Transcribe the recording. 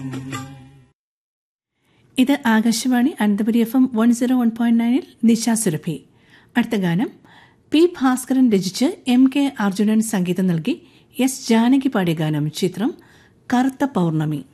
ഇത് ആകാശവാണി അനന്തപുരി FM 101.9 നിശാസുരഭി. അടുത്ത ഗാനം പി ഭാസ്കരൻ രചിച്ച് MK അർജുനൻ സംഗീതം നൽകി S ജാനകി പാടിയ ഗാനം. ചിത്രം കറുത്ത പൗർണമി.